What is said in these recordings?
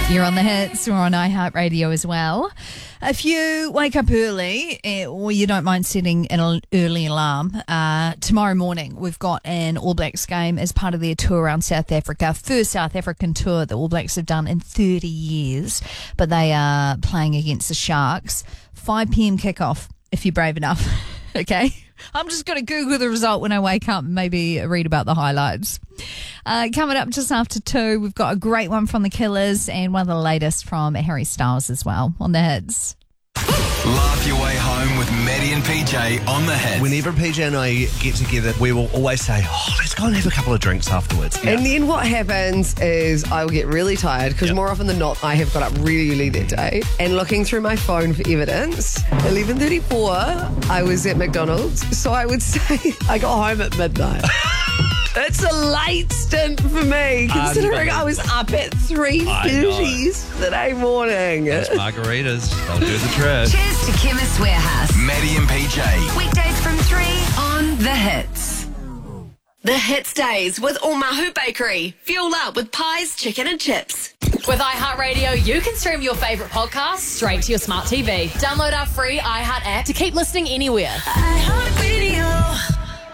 You're on the hits. We're on iHeartRadio as well. If you wake up early or you don't mind setting an early alarm, tomorrow morning we've got an All Blacks game as part of their tour around South Africa. First South African tour the All Blacks have done in 30 years, but they are playing against the Sharks. 5 p.m. kickoff if you're brave enough. Okay? I'm just going to Google the result when I wake up and maybe read about the highlights. Coming up just after 2, we've got a great one from The Killers and one of the latest from Harry Styles as well on the hits. Laugh your way home with Maddie and PJ on the hits. Whenever PJ and I get together, we will always say, let's go and have a couple of drinks afterwards. And then what happens is I will get really tired because more often than not, I have got up really early that day. And looking through my phone for evidence, 11:34, I was at McDonald's. So I would say I got home at midnight. It's a late stint for me, considering I was up at 3:30 yesterday morning. Those margaritas, they'll do the trick. Cheers to Chemist Warehouse. Maddie and PJ. Weekdays from 3 on The Hits. The Hits Days with Omahu Bakery. Fuel up with pies, chicken and chips. With iHeartRadio, you can stream your favourite podcasts straight to your smart TV. Download our free iHeart app to keep listening anywhere. iHeartRadio.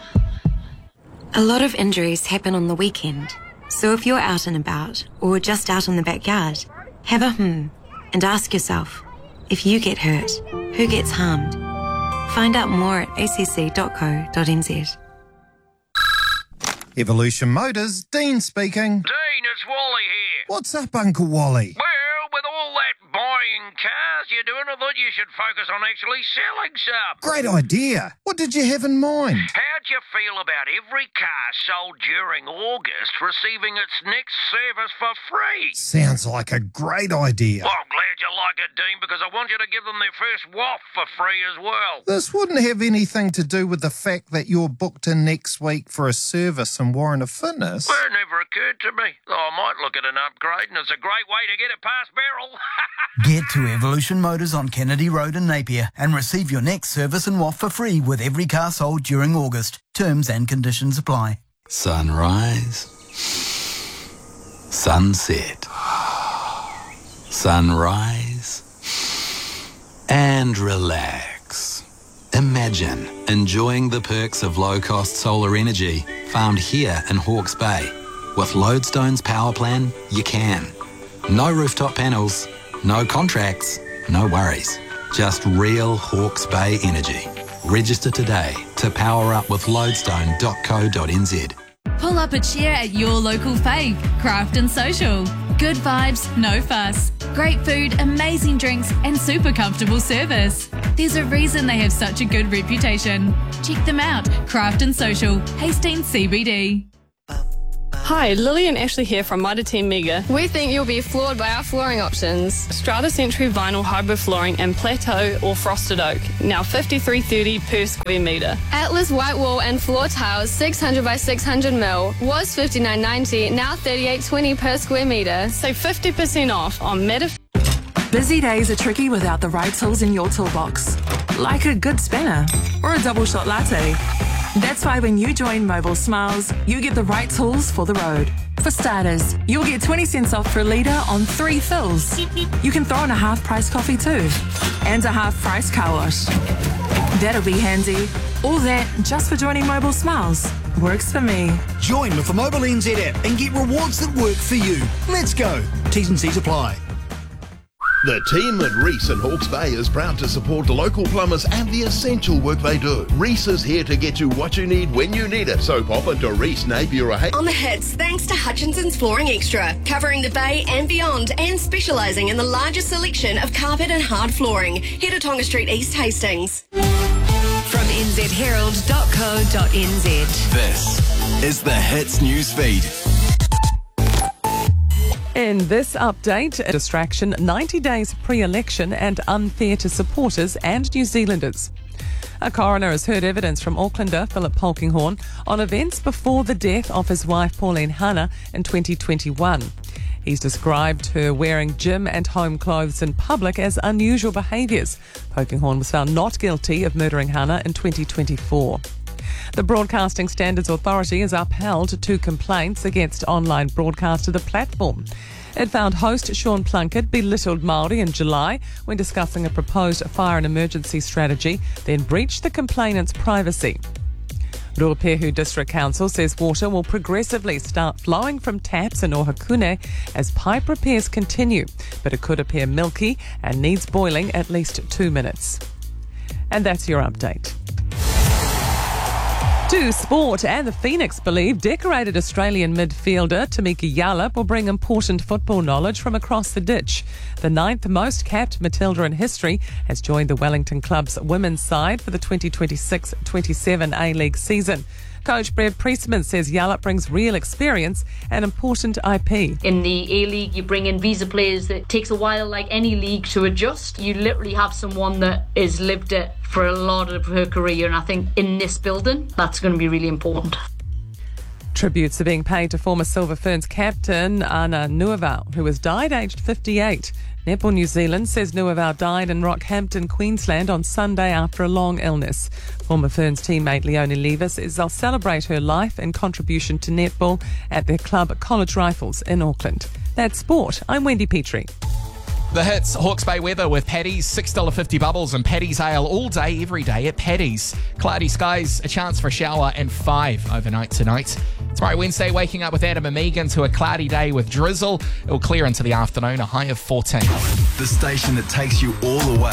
A lot of injuries happen on the weekend. So if you're out and about or just out in the backyard, have a and ask yourself, if you get hurt, who gets harmed? Find out more at acc.co.nz. Evolution Motors, Dean speaking. Dean, it's Wally here. What's up, Uncle Wally? Well, with all that buying cars you're doing, I thought you should focus on actually selling some. Great idea. What did you have in mind? How'd you feel about every car sold during August receiving its next service for free? Sounds like a great idea. Well, I'm glad you like it, Dean, because I want you to give them their first waft for free as well. This wouldn't have anything to do with the fact that you're booked in next week for a service in Warrender Fitness. Well, it never occurred to me. I might look at an upgrade, and it's a great way to get it past Beryl. Get to Evolution Motors on Kennedy Road in Napier and receive your next service and waft for free with every car sold during August. Terms and conditions apply. Sunrise. Sunset. Sunrise. And relax. Imagine enjoying the perks of low-cost solar energy found here in Hawke's Bay. With Lodestone's power plan, you can. No rooftop panels, no contracts, no worries. Just real Hawke's Bay energy. Register today to power up with lodestone.co.nz. Pull up a chair at your local fave, Craft and Social. Good vibes, no fuss. Great food, amazing drinks, and super comfortable service. There's a reason they have such a good reputation. Check them out, Craft and Social, Hastings CBD. Hi, Lily and Ashley here from Mitre 10 Mega. We think you'll be floored by our flooring options. Strata Century vinyl hybrid flooring in plateau or frosted oak, now $53.30 per square metre. Atlas white wall and floor tiles, 600 by 600 mil, was $59.90, now $38.20 per square metre. Save 50% off on Meta. Busy days are tricky without the right tools in your toolbox, like a good spanner or a double shot latte. That's why when you join Mobile Smiles, you get the right tools for the road. For starters, you'll get 20 cents off per litre on 3 fills. You can throw in a half-price coffee too, and a half-price car wash. That'll be handy. All that just for joining Mobile Smiles. Works for me. Join with the Mobile NZ app and get rewards that work for you. Let's go. T's and C's apply. The team at Reese in Hawke's Bay is proud to support local plumbers and the essential work they do. Reese is here to get you what you need when you need it. So pop into Reese, Napier or On the hits, thanks to Hutchinson's Flooring Extra, covering the Bay and beyond and specialising in the largest selection of carpet and hard flooring. Head to Tonga Street East Hastings. From nzherald.co.nz. This is the Hits Newsfeed. In this update, distraction 90 days pre-election and unfair to supporters and New Zealanders. A coroner has heard evidence from Aucklander Philip Polkinghorne on events before the death of his wife Pauline Hanna in 2021. He's described her wearing gym and home clothes in public as unusual behaviours. Polkinghorne was found not guilty of murdering Hanna in 2024. The Broadcasting Standards Authority has upheld 2 complaints against online broadcaster The Platform. It found host Sean Plunkett belittled Māori in July when discussing a proposed fire and emergency strategy, then breached the complainant's privacy. Ruapehu District Council says water will progressively start flowing from taps in Ohakune as pipe repairs continue, but it could appear milky and needs boiling at least 2 minutes. And that's your update. To sport, and the Phoenix believe decorated Australian midfielder Tamika Yallop will bring important football knowledge from across the ditch. The 9th most capped Matilda in history has joined the Wellington Club's women's side for the 2026-27 A-League season. Coach Brad Priestman says Yallop brings real experience and important IP. In the A-League, you bring in visa players that takes a while, like any league, to adjust. You literally have someone that has lived it for a lot of her career, and I think in this building, that's going to be really important. Tributes are being paid to former Silver Ferns captain Ana Nuavau, who has died aged 58. Netball New Zealand says Nuavau died in Rockhampton, Queensland on Sunday after a long illness. Former Ferns teammate Leonie Levis says they'll celebrate her life and contribution to netball at their club College Rifles in Auckland. That's sport. I'm Wendy Petrie. The Hits, Hawke's Bay weather with Paddy's, $6.50 bubbles and Paddy's Ale all day, every day at Paddy's. Cloudy skies, a chance for a shower and 5 overnight tonight. Tomorrow Wednesday, waking up with Adam and Megan to a cloudy day with drizzle. It will clear into the afternoon, a high of 14. The station that takes you all the way.